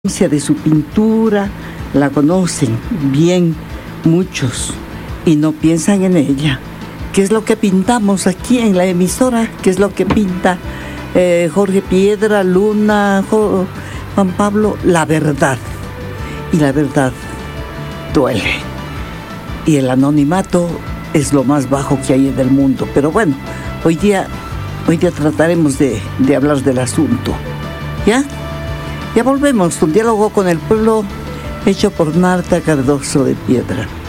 de su pintura, la conocen bien muchos y no piensan en ella. ¿Qué es lo que pintamos aquí en la emisora? ¿Qué es lo que pinta Jorge Piedra, Luna, Juan Pablo? La verdad. Y la verdad duele. Y el anonimato es lo más bajo que hay en el mundo. Pero bueno, hoy día trataremos de hablar del asunto. ¿Ya? Ya volvemos, un diálogo con el pueblo hecho por Marta Cardoso de Piedra.